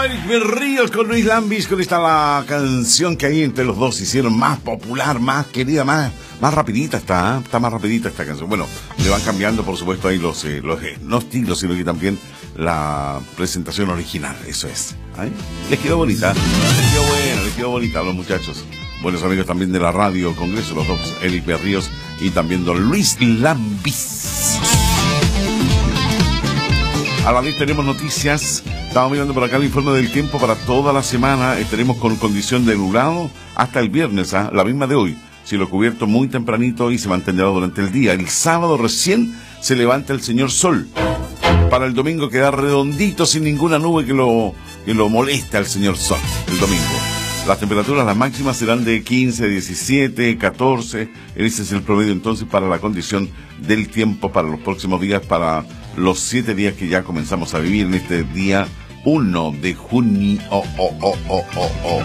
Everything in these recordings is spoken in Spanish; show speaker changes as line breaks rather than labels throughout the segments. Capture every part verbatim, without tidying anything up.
Eric Berríos con Luis Lambis, con esta la canción que ahí entre los dos hicieron más popular, más querida, más, más rapidita está, ¿eh? Está más rapidita esta canción. Bueno, le van cambiando por supuesto ahí los, eh, los eh, no estilos, sino que también la presentación original, eso es. ¿Eh? Les quedó bonita, les quedó buena, les quedó bonita a los muchachos. Buenos amigos también de la radio Congreso, los dos, Eric Berríos y también don Luis Lambis. A la vez tenemos noticias. Estamos mirando por acá el informe del tiempo para toda la semana. Estaremos con condición de nublado hasta el viernes, ¿eh? La misma de hoy. Cielo cubierto muy tempranito y se mantendrá durante el día. El sábado recién se levanta el señor Sol. Para el domingo queda redondito sin ninguna nube que lo, que lo moleste al señor Sol. El domingo. Las temperaturas, las máximas serán de quince, diecisiete, catorce. Ese es el promedio entonces para la condición del tiempo para los próximos días, para los siete días que ya comenzamos a vivir en este día uno de junio. Oh, oh, oh, oh, oh, oh.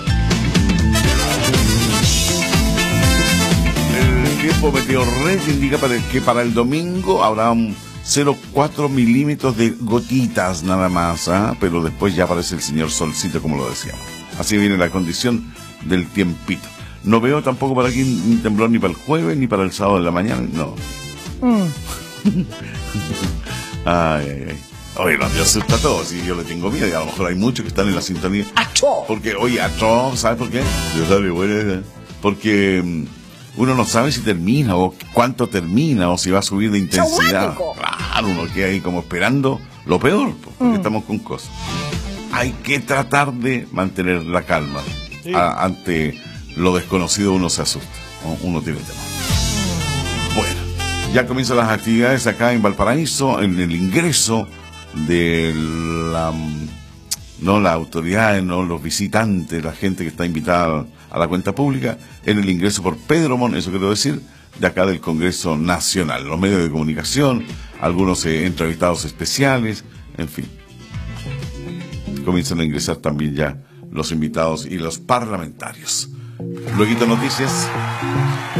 El tiempo meteorológico indica para que para el domingo habrá un cero coma cuatro milímetros de gotitas nada más, ¿eh? Pero después ya aparece el señor Solcito, como lo decíamos. Así viene la condición del tiempito. No veo tampoco para aquí un temblor ni para el jueves ni para el sábado de la mañana, no. Mm. Ay, ay, ay. Oye, no te asusta todo, si yo le tengo miedo, y a lo mejor hay muchos que están en la sintonía. ¡Achó! Porque, oye, achó, ¿sabes por qué? Porque um, uno no sabe si termina, o cuánto termina, o si va a subir de intensidad. Claro, uno queda ahí como esperando lo peor, porque mm. estamos con cosas. Hay que tratar de mantener la calma. Sí. A, ante lo desconocido uno se asusta, uno tiene temor. Bueno, ya comienzan las actividades acá en Valparaíso, en el ingreso de la, no las autoridades, no los visitantes, la gente que está invitada a la cuenta pública, en el ingreso por Pedro Montt, eso quiero decir, de acá del Congreso Nacional, los medios de comunicación, algunos eh, entrevistados especiales, en fin. Comienzan a ingresar también ya los invitados y los parlamentarios. Luego noticias.